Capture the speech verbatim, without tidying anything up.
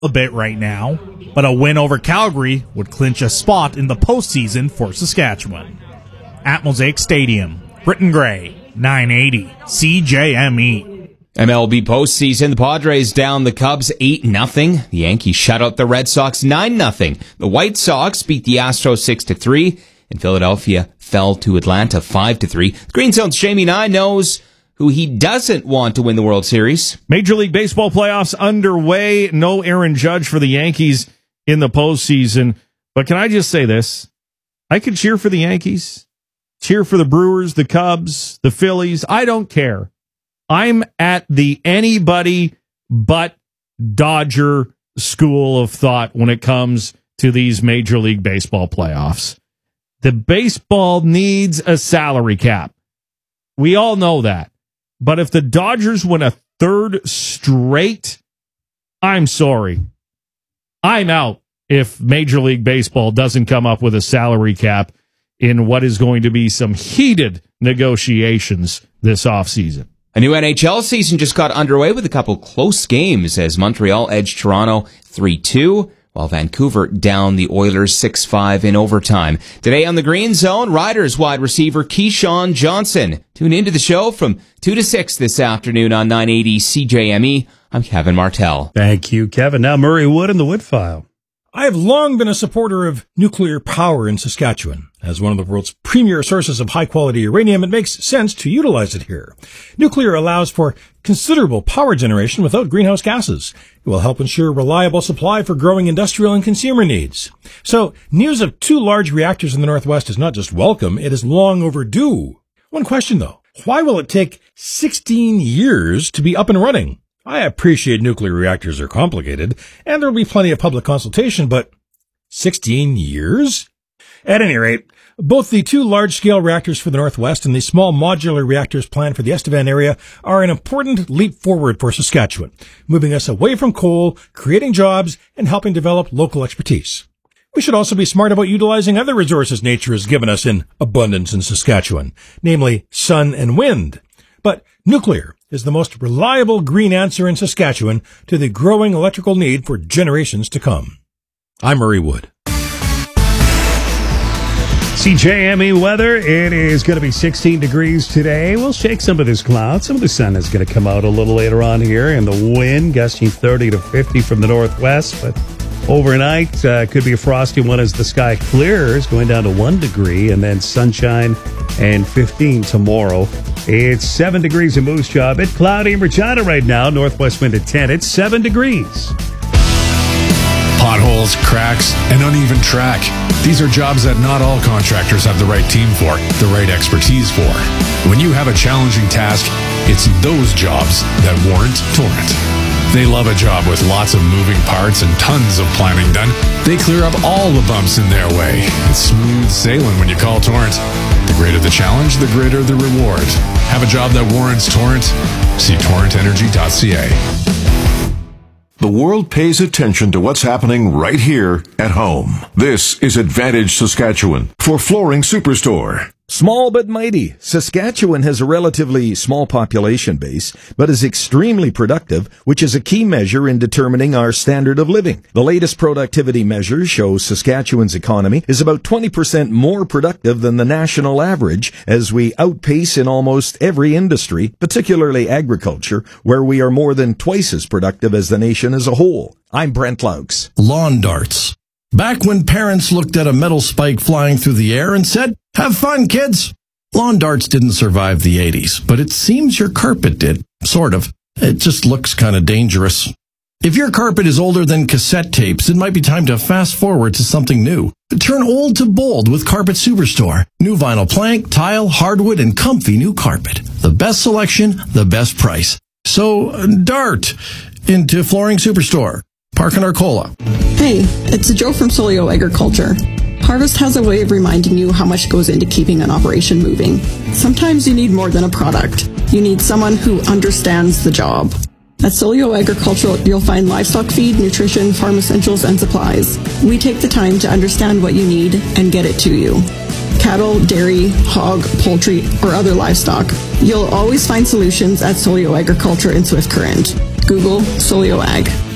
a bit right now, but a win over Calgary would clinch a spot in the postseason for Saskatchewan. At Mosaic Stadium, Britton Gray, nine eighty, C J M E. M L B postseason, the Padres down the Cubs eight nothing. The Yankees shut out the Red Sox nine nothing. The White Sox beat the Astros six to three. And Philadelphia fell to Atlanta five to three. Green Zone's Jamie Nye knows who he doesn't want to win the World Series. Major League Baseball playoffs underway. No Aaron Judge for the Yankees in the postseason. But can I just say this? I could cheer for the Yankees, cheer for the Brewers, the Cubs, the Phillies. I don't care. I'm at the anybody but Dodger school of thought when it comes to these Major League Baseball playoffs. The baseball needs a salary cap. We all know that. But if the Dodgers win a third straight, I'm sorry. I'm out if Major League Baseball doesn't come up with a salary cap in what is going to be some heated negotiations this offseason. A new N H L season just got underway with a couple close games as Montreal edged Toronto three two, while Vancouver downed the Oilers six five in overtime. Today on the Green Zone, Riders wide receiver Keyshawn Johnson. Tune into the show from two to six this afternoon on nine eighty C J M E. I'm Kevin Martell. Thank you, Kevin. Now Murray Wood in the Wood File. I have long been a supporter of nuclear power in Saskatchewan. As one of the world's premier sources of high-quality uranium, it makes sense to utilize it here. Nuclear allows for considerable power generation without greenhouse gases. It will help ensure reliable supply for growing industrial and consumer needs. So, news of two large reactors in the Northwest is not just welcome, it is long overdue. One question, though. Why will it take sixteen years to be up and running? I appreciate nuclear reactors are complicated, and there will be plenty of public consultation, but sixteen years? At any rate, both the two large-scale reactors for the Northwest and the small modular reactors planned for the Estevan area are an important leap forward for Saskatchewan, moving us away from coal, creating jobs, and helping develop local expertise. We should also be smart about utilizing other resources nature has given us in abundance in Saskatchewan, namely sun and wind. But nuclear is the most reliable green answer in Saskatchewan to the growing electrical need for generations to come. I'm Murray Wood. C J M E weather, it is going to be sixteen degrees today. We'll shake some of this cloud. Some of the sun is going to come out a little later on here, and the wind gusting thirty to fifty from the northwest. But overnight, uh, could be a frosty one as the sky clears, going down to one degree, and then sunshine and fifteen tomorrow. It's seven degrees in Moose Jaw. It's cloudy in Regina right now. Northwest wind at ten. It's seven degrees. Potholes, cracks, and uneven track. These are jobs that not all contractors have the right team for, the right expertise for. When you have a challenging task, it's those jobs that warrant Torrent. They love a job with lots of moving parts and tons of planning done. They clear up all the bumps in their way. It's smooth sailing when you call Torrent. The greater the challenge, the greater the reward. Have a job that warrants Torrent? See torrent energy dot c a. The world pays attention to what's happening right here at home. This is Advantage Saskatchewan for Flooring Superstore. Small but mighty, Saskatchewan has a relatively small population base, but is extremely productive, which is a key measure in determining our standard of living. The latest productivity measures show Saskatchewan's economy is about twenty percent more productive than the national average, as we outpace in almost every industry, particularly agriculture, where we are more than twice as productive as the nation as a whole. I'm Brent Laux. Lawn darts. Back when parents looked at a metal spike flying through the air and said, "Have fun, kids." Lawn darts didn't survive the eighties, but it seems your carpet did. Sort of. It just looks kind of dangerous. If your carpet is older than cassette tapes, it might be time to fast forward to something new. Turn old to bold with Carpet Superstore. New vinyl plank, tile, hardwood, and comfy new carpet. The best selection, the best price. So, dart into Flooring Superstore. Park in Arcola. Hey, it's Joe from Solio Agriculture. Harvest has a way of reminding you how much goes into keeping an operation moving. Sometimes you need more than a product. You need someone who understands the job. At Solio Agricultural, you'll find livestock feed, nutrition, farm essentials, and supplies. We take the time to understand what you need and get it to you. Cattle, dairy, hog, poultry, or other livestock. You'll always find solutions at Solio Agriculture in Swift Current. Google Solio Ag.